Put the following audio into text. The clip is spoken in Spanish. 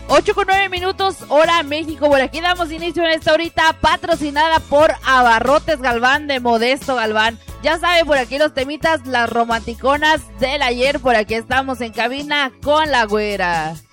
8:09, hora México. Por aquí damos inicio en esta horita patrocinada por Abarrotes Galván de Modesto Galván. Ya sabe, por aquí los temitas, las romanticonas del ayer. Por aquí estamos en cabina con la güera.